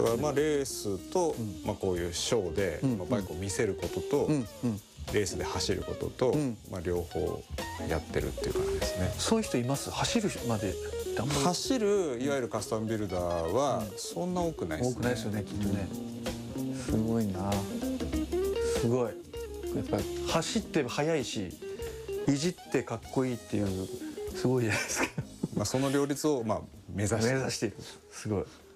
だからまあレースと、まあこういうショーで、まあバイクを見せることと、レースで走ることと、まあ両方やってるっていう感じですね。 そういう人います？走るまで走るいわゆるカスタムビルダーはそんな多くないですね。 多くないですよね、きっとね。すごいな。すごい。やっぱ走って速いし、いじってかっこいいっていうすごいじゃないですか。 まあその両立をまあ目指している。 すごい。